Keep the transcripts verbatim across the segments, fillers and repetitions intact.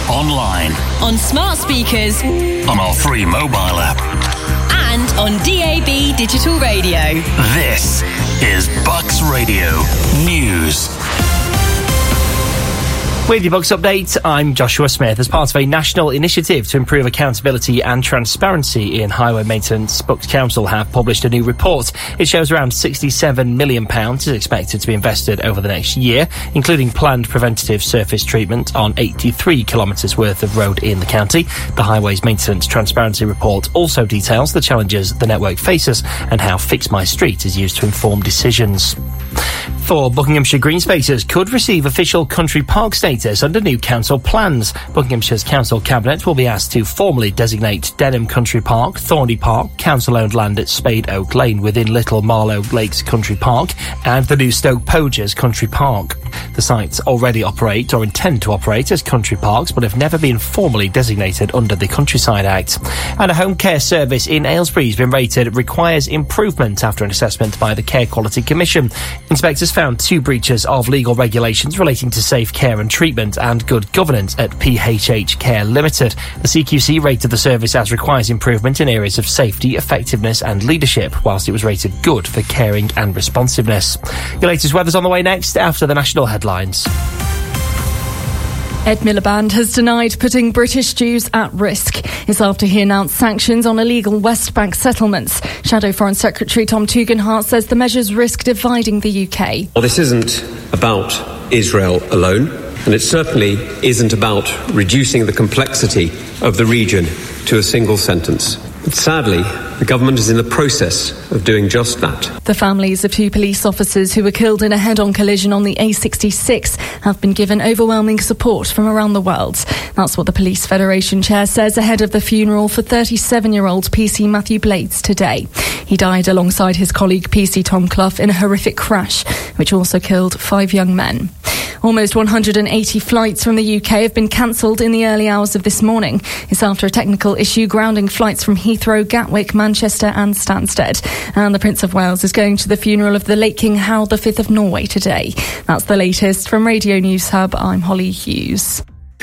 online, on smart speakers, on our free mobile app, and on D A B digital radio. This is Bucks Radio News. With your Bucks update, I'm Joshua Smith. As part of a national initiative to improve accountability and transparency in highway maintenance, Bucks Council have published a new report. It shows around sixty-seven million pounds is expected to be invested over the next year, including planned preventative surface treatment on eighty-three kilometres worth of road in the county. The Highways Maintenance Transparency Report also details the challenges the network faces and how Fix My Street is used to inform decisions. Four Buckinghamshire green spaces could receive official country park status under new council plans. Buckinghamshire's council cabinet will be asked to formally designate Denham Country Park, Thorney Park, council-owned land at Spade Oak Lane within Little Marlow Lakes Country Park, and the new Stoke Poges Country Park. The sites already operate or intend to operate as country parks, but have never been formally designated under the Countryside Act. And a home care service in Aylesbury has been rated requires improvement after an assessment by the Care Quality Commission. Inspectors found two breaches of legal regulations relating to safe care and treatment and good governance at P H H Care Limited. The C Q C rated the service as requires improvement in areas of safety, effectiveness and leadership, whilst it was rated good for caring and responsiveness. Your latest weather's on the way next after the national headlines. Ed Miliband has denied putting British Jews at risk. It's after he announced sanctions on illegal West Bank settlements. Shadow Foreign Secretary Tom Tugendhat says the measures risk dividing the U K. Well, this isn't about Israel alone, and it certainly isn't about reducing the complexity of the region to a single sentence. But sadly, the government is in the process of doing just that. The families of two police officers who were killed in a head-on collision on the A sixty-six have been given overwhelming support from around the world. That's what the Police Federation chair says ahead of the funeral for thirty-seven-year-old P C Matthew Blades today. He died alongside his colleague P C Tom Clough in a horrific crash, which also killed five young men. Almost one hundred eighty flights from the U K have been cancelled in the early hours of this morning. It's after a technical issue grounding flights from Heathrow, Gatwick, Manchester and Stansted. And the Prince of Wales is going to the funeral of the late King Harald the Fifth of Norway today. That's the latest from Radio News Hub. I'm Holly Hughes.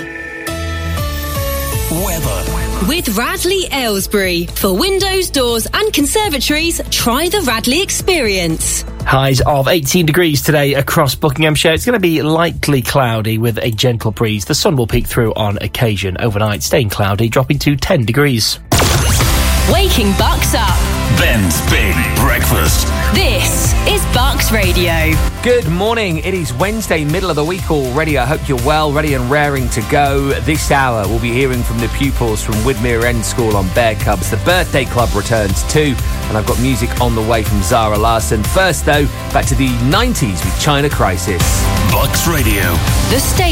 Weather. With Radley Aylesbury. For windows, doors and conservatories, try the Radley experience. Highs of eighteen degrees today across Buckinghamshire. It's going to be lightly cloudy with a gentle breeze. The sun will peek through on occasion. Overnight, staying cloudy, dropping to ten degrees. Waking Bucks up. Ben's Big Breakfast. This is Bucks Radio. Good morning. It is Wednesday, middle of the week already. I hope you're well, ready and raring to go. This hour, we'll be hearing from the pupils from Widmere End School on Bear Cubs. The birthday club returns too, and I've got music on the way from Zara Larsson. First, though, back to the nineties with China Crisis. Bucks Radio. The state.